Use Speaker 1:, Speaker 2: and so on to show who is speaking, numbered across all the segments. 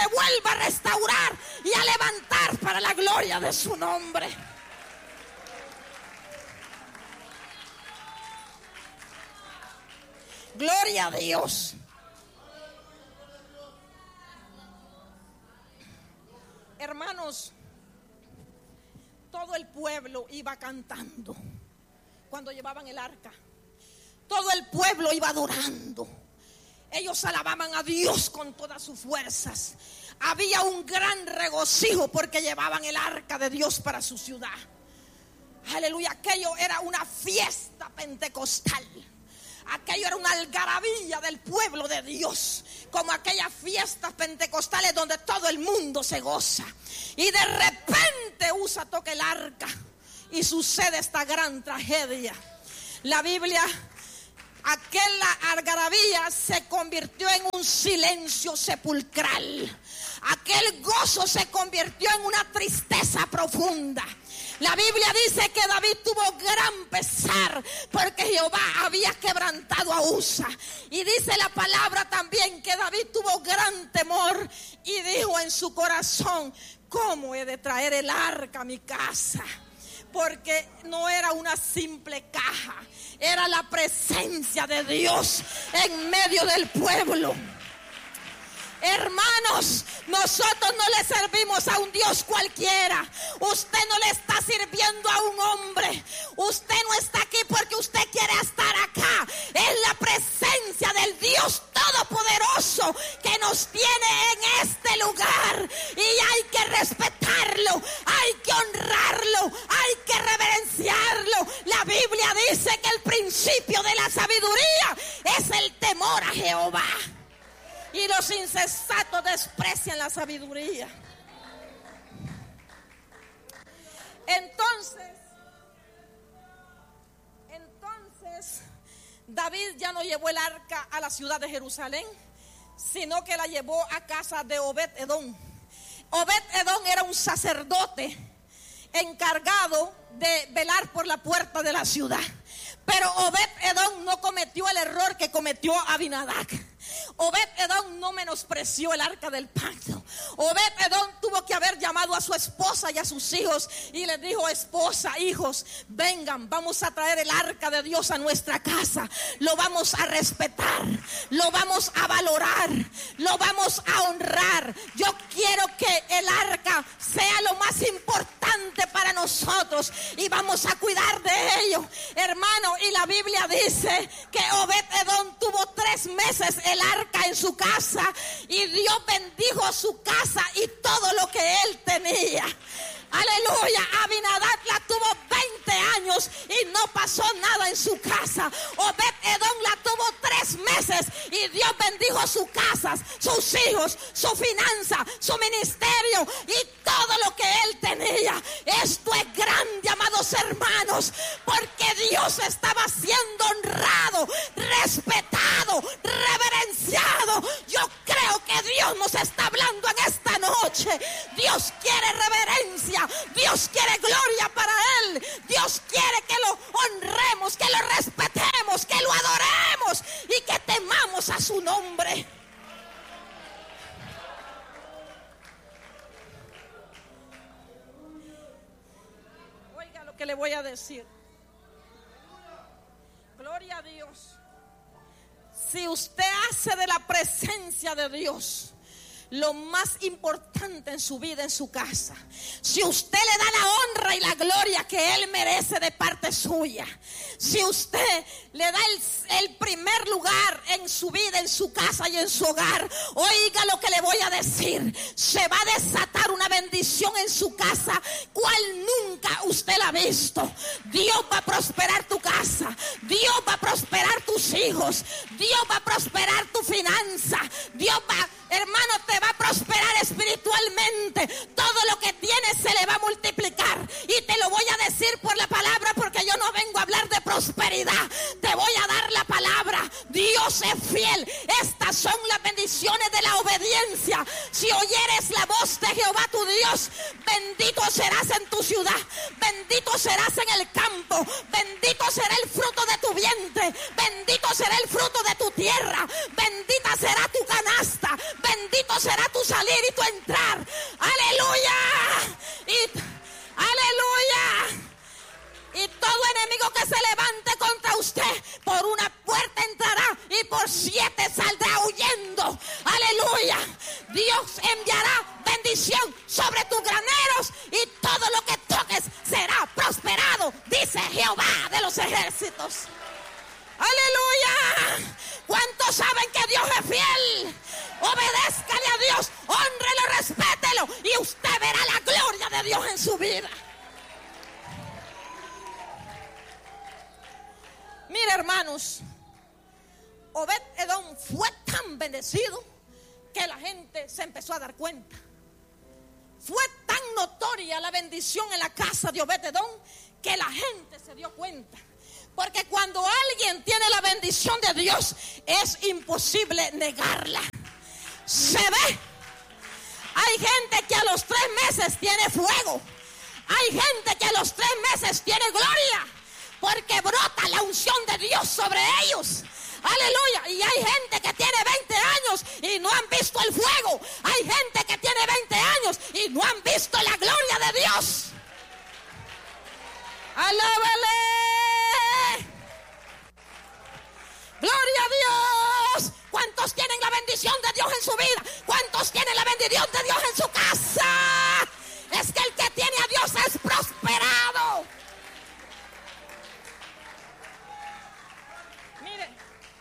Speaker 1: vuelva a restaurar y a levantar para la gloria de su nombre. Gloria a Dios. Hermanos, todo el pueblo iba cantando cuando llevaban el arca. Todo el pueblo iba adorando. Ellos alababan a Dios con todas sus fuerzas. Había un gran regocijo porque llevaban el arca de Dios para su ciudad. Aleluya, aquello era una fiesta pentecostal. Aquello era una algarabía del pueblo de Dios, como aquellas fiestas pentecostales donde todo el mundo se goza. Y de repente Usa toca el arca y sucede esta gran tragedia. La Biblia, aquella algarabía se convirtió en un silencio sepulcral. Aquel gozo se convirtió en una tristeza profunda. La Biblia dice que David tuvo gran pesar porque Jehová había quebrantado a Usa. Y dice la palabra también que David tuvo gran temor y dijo en su corazón: ¿cómo he de traer el arca a mi casa? Porque no era una simple caja, era la presencia de Dios en medio del pueblo. Hermanos, nosotros no le servimos a un Dios cualquiera. Usted no le está sirviendo a un hombre. Usted no está aquí porque usted quiere estar acá. Es la presencia del Dios Todopoderoso que nos tiene en este lugar. Y hay que respetarlo, hay que honrarlo, hay que reverenciarlo. La Biblia dice que el principio de la sabiduría es el temor a Jehová. Y los insensatos desprecian la sabiduría. Entonces, David ya no llevó el arca a la ciudad de Jerusalén, sino que la llevó a casa de Obed-Edom. Obed-Edom era un sacerdote encargado de velar por la puerta de la ciudad. Pero Obed-Edom no cometió el error que cometió Abinadab. Obed-Edom no menospreció el arca del pacto. Obed-Edom tuvo que haber llamado a su esposa y a sus hijos y les dijo: esposa, hijos, vengan, vamos a traer el arca de Dios a nuestra casa. Lo vamos a respetar, lo vamos a valorar, lo vamos a honrar. Yo quiero que el arca sea lo más importante para nosotros y vamos a cuidar de ello, hermano. Y la Biblia dice que Obed-Edom tuvo 3 meses el arca en su casa y Dios bendijo su casa y todo lo que él tenía. Aleluya. Abinadab la tuvo 20 años y no pasó nada en su casa. Obed-Edom la tuvo 3 meses y Dios bendijo sus casas, sus hijos, su finanza, su ministerio y todo lo que él tenía. Esto es grande, amados hermanos, porque Dios estaba siendo honrado, respetado, reverenciado. Yo creo que Dios nos está hablando en esta noche. Dios quiere reverencia, Dios quiere gloria para Él. Dios quiere que lo honremos, que lo respetemos, que lo adoremos y que temamos a su nombre. Oiga lo que le voy a decir. Gloria a Dios. Si usted hace de la presencia de Dios lo más importante en su vida, en su casa, si usted le da la honra y la gloria que Él merece de parte suya, si usted le da el primer lugar en su vida, en su casa y en su hogar, oiga lo que le voy a decir: se va a desatar una bendición en su casa cual nunca usted la ha visto. Dios va a prosperar tu casa, Dios va a prosperar tus hijos, Dios va a prosperar tu finanza, Dios va, hermano, te va a prosperar espiritualmente. Todo lo que tienes se le va a multiplicar. Y te lo voy a decir por la palabra, porque yo no vengo a hablar de prosperidad. Te voy a dar la palabra. Dios es fiel. Estas son las bendiciones de la obediencia. Si oyeres la voz de Jehová tu Dios, bendito serás en tu ciudad, bendito serás en el campo, bendito será el fruto de tu vientre, bendito será el fruto de tu tierra, bendita será tu canasta, bendito será tu salir y tu entrar. Aleluya. Aleluya. Y todo enemigo que se levante contra usted, por una puerta entrará y por 7 saldrá huyendo. Aleluya. Dios enviará bendición sobre tus graneros y todo lo que toques será prosperado, dice Jehová de los ejércitos. Aleluya. ¿Cuántos saben que Dios es fiel? Obedézcale a Dios, hónrelo, respételo y usted verá la gloria de Dios en su vida. Mira, hermanos, Obed-Edom fue tan bendecido que la gente se empezó a dar cuenta. Fue tan notoria la bendición en la casa de Obed-Edom que la gente se dio cuenta. Porque cuando alguien tiene la bendición de Dios, es imposible negarla. Se ve. Hay gente que a los 3 meses tiene fuego. Hay gente que a los 3 meses tiene gloria, porque brota la unción de Dios sobre ellos. Aleluya. Y hay gente que tiene 20 años y no han visto el fuego. Hay gente que tiene 20 años y no han visto la gloria de Dios. Alábale. Gloria a Dios. ¿Cuántos tienen la bendición de Dios en su vida? ¿Cuántos tienen la bendición de Dios en su casa? Es que el que tiene a Dios es prosperado. Miren,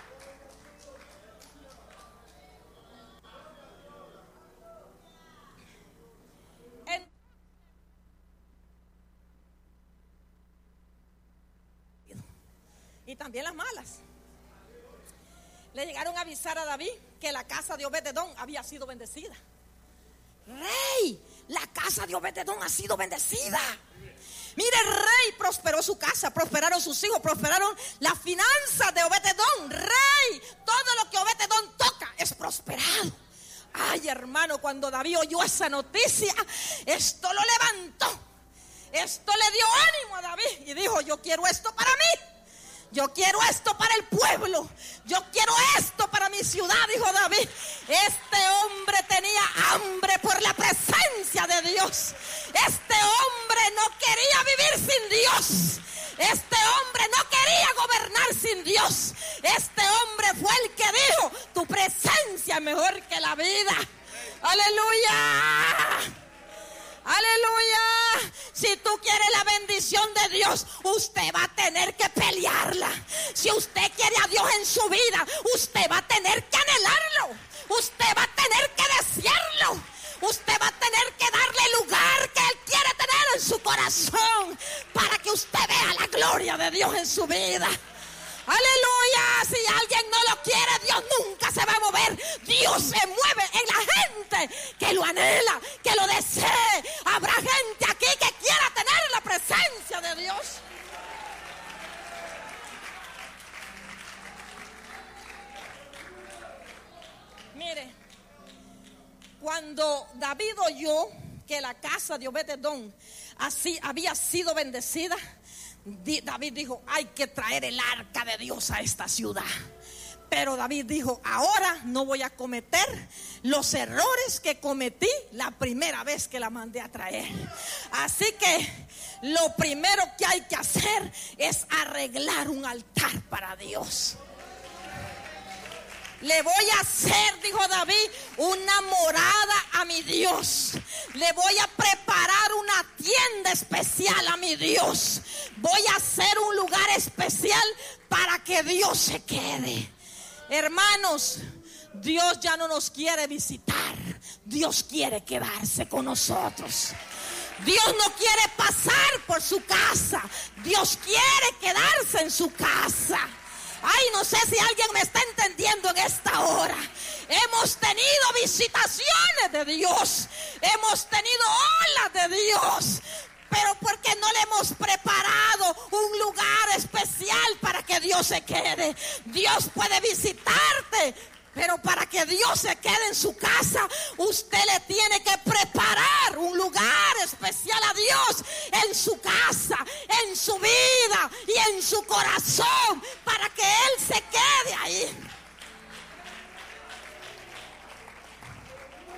Speaker 1: y también las malas. Le llegaron a avisar a David que la casa de Obed-Edom había sido bendecida. Rey, la casa de Obed-Edom ha sido bendecida. Mire, el rey prosperó su casa, prosperaron sus hijos, prosperaron las finanzas de Obed-Edom. Rey, todo lo que Obed-Edom toca es prosperado. Ay, hermano, cuando David oyó esa noticia, esto lo levantó. Esto le dio ánimo a David y dijo: yo quiero esto para mí. Yo quiero esto para el pueblo. Yo quiero esto para mi ciudad, dijo David. Este hombre tenía hambre por la presencia de Dios. Este hombre no quería vivir sin Dios. Este hombre no quería gobernar sin Dios. Este hombre fue el que dijo: tu presencia es mejor que la vida. Aleluya. Aleluya. Si tú quieres la bendición de Dios, usted va a tener que pelearla. Si usted quiere a Dios en su vida, usted va a tener que anhelarlo. Usted va a tener que desearlo. Usted va a tener que darle el lugar que Él quiere tener en su corazón, para que usted vea la gloria de Dios en su vida. Aleluya. Si alguien no lo quiere, Dios nunca se va a mover. Dios se mueve en la gente que lo anhela, que lo desee. Habrá gente aquí que quiera tener la presencia de Dios. Mire, cuando David oyó que la casa de Obed-Edom así había sido bendecida, David dijo: hay que traer el arca de Dios a esta ciudad. Pero David dijo: ahora no voy a cometer los errores que cometí la primera vez que la mandé a traer. Así que lo primero que hay que hacer es arreglar un altar para Dios. Le voy a hacer, dijo David, una morada a mi Dios. Le voy a preparar una tienda especial a mi Dios. Voy a hacer un lugar especial para que Dios se quede. Hermanos, Dios ya no nos quiere visitar. Dios quiere quedarse con nosotros. Dios no quiere pasar por su casa. Dios quiere quedarse en su casa. Ay, no sé si alguien me está entendiendo en esta hora. Hemos tenido visitaciones de Dios. Hemos tenido olas de Dios. Pero porque no le hemos preparado un lugar especial para que Dios se quede. Dios puede visitarte, pero para que Dios se quede en su casa, usted le tiene que preparar un lugar especial a Dios en su casa, en su vida y en su corazón, para que Él se quede ahí.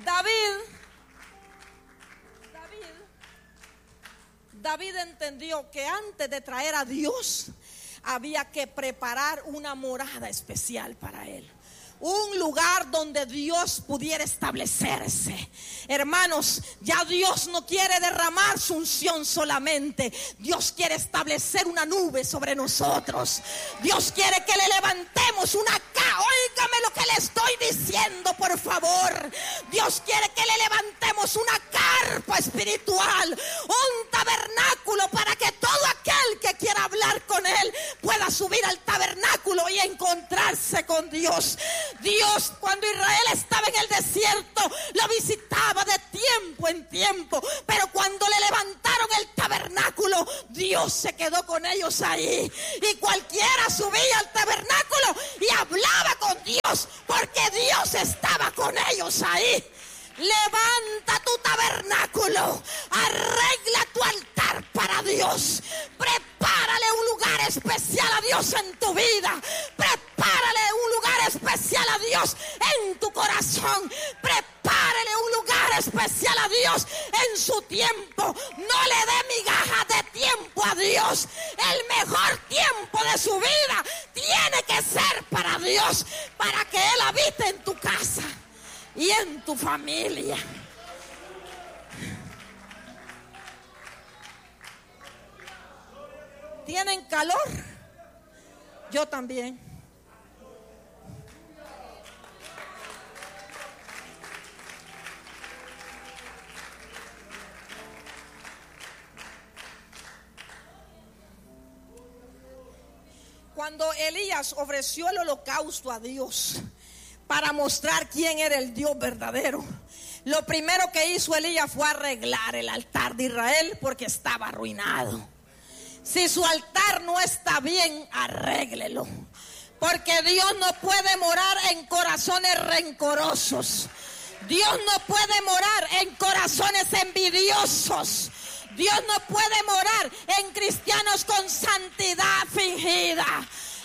Speaker 1: David entendió que antes de traer a Dios había que preparar una morada especial para él. Un lugar donde Dios pudiera establecerse. Hermanos, ya Dios no quiere derramar su unción solamente. Dios quiere establecer una nube sobre nosotros. Dios quiere que le levantemos una óigame lo que le estoy diciendo, por favor. Dios quiere que le levantemos una carpa espiritual, un tabernáculo, para que todo aquel que quiera hablar con él pueda subir al tabernáculo y encontrarse con Dios. Dios, cuando Israel estaba en el desierto, lo visitaba de tiempo en tiempo, pero cuando le levantaron el tabernáculo, Dios se quedó con ellos ahí. Y cualquiera subía al tabernáculo y hablaba con Dios, porque Dios estaba con ellos ahí. Levanta tu tabernáculo, arregla tu altar para Dios, prepárale un lugar especial a Dios en tu vida, prepárale un lugar especial a Dios en tu corazón, prepárale un lugar especial a Dios en su tiempo. No le dé migajas de tiempo a Dios. El mejor tiempo de su vida tiene que ser para Dios, para que Él habite en tu casa y en tu familia. ¿Tienen calor? Yo también. Cuando Elías ofreció el holocausto a Dios para mostrar quién era el Dios verdadero, lo primero que hizo Elías fue arreglar el altar de Israel, porque estaba arruinado. Si su altar no está bien, arréglelo, porque Dios no puede morar en corazones rencorosos. Dios no puede morar en corazones envidiosos. Dios no puede morar en cristianos con santidad fingida.